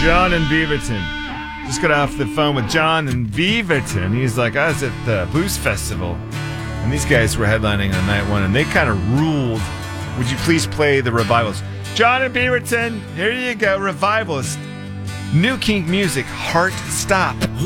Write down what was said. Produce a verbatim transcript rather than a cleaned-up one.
John and Beaverton. Just got off the phone with John and Beaverton. He's like, I was at the Blues Festival, and these guys were headlining on night one, and they kind of ruled. Would you please play the Revivals? John and Beaverton, here you go, Revivals. New Kink Music, Heart Stop.